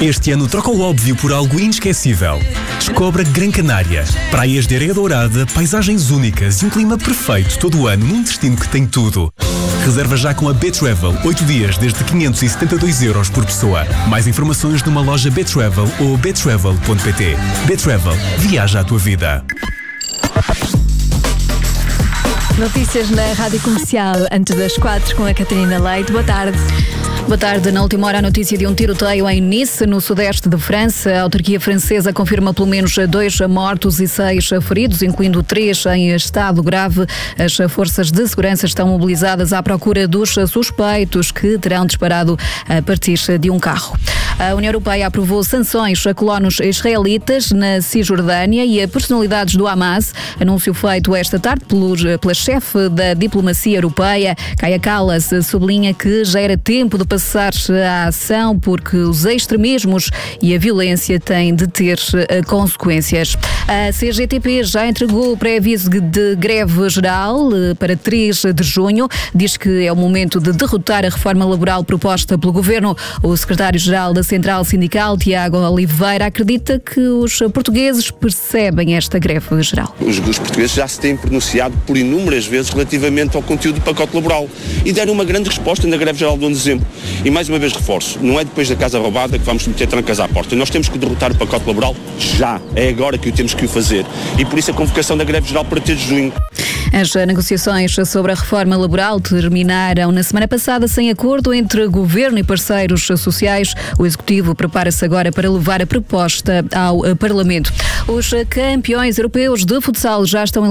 Este ano troca o óbvio por algo inesquecível. Descobre Gran Canária. Praias de areia dourada, paisagens únicas e um clima perfeito todo o ano num destino que tem tudo. Reserva já com a B-Travel, 8 dias desde 572 € por pessoa. Mais informações numa loja B-Travel ou btravel.pt. B-Travel, viaja a tua vida. Notícias na Rádio Comercial, antes das 4 com a Catarina Leite. Boa tarde. Boa tarde. Na última hora, a notícia de um tiroteio em Nice, no sudeste de França. A autarquia francesa confirma pelo menos 2 mortos e 6 feridos, incluindo 3 em estado grave. As forças de segurança estão mobilizadas à procura dos suspeitos que terão disparado a partir de um carro. A União Europeia aprovou sanções a colonos israelitas na Cisjordânia e a personalidades do Hamas. Anúncio feito esta tarde pela chefe da diplomacia europeia, Kaja Kallas, sublinha que já era tempo de passar à ação porque os extremismos e a violência têm de ter consequências. A CGTP já entregou o pré-aviso de greve geral para 3 de junho. Diz que é o momento de derrotar a reforma laboral proposta pelo Governo. O secretário-geral da Central Sindical, Tiago Oliveira, acredita que os portugueses percebem esta greve geral. Os portugueses já se têm pronunciado por inúmeras vezes relativamente ao conteúdo do pacote laboral e deram uma grande resposta na greve geral do 11 de dezembro. E mais uma vez reforço, não é depois da casa roubada que vamos meter trancas à porta. Nós temos que derrotar o pacote laboral já. É agora que o temos que o fazer. E por isso a convocação da greve geral para 3 de junho. As negociações sobre a reforma laboral terminaram na semana passada sem acordo entre governo e parceiros sociais. O Executivo prepara-se agora para levar a proposta ao Parlamento. Os campeões europeus de futsal já estão